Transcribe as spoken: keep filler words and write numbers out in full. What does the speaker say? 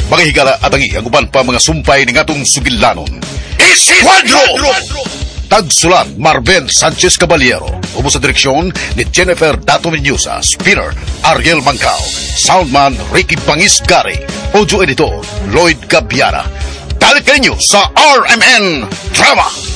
mga higala at ang ang uban pa mga sumpay ng atong sugilanon. Esquadro! Tagsulat Marben Sanchez Caballero. Ubo sa direksyon ni Jennifer Dato Menyusa. Spinner Ariel Mancao. Soundman Ricky Bangis Gary. Audio editor Lloyd Gabiara. Dalit kayo sa R M N Drama.